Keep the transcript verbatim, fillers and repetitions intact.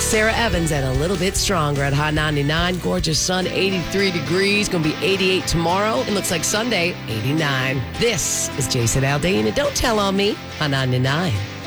Sarah Evans and a little bit stronger at Hot ninety-nine. Gorgeous sun, eighty-three degrees. Going to be eighty-eight tomorrow. It looks like Sunday, eighty-nine. This is Jason Aldean, and don't tell on me, Hot ninety-nine.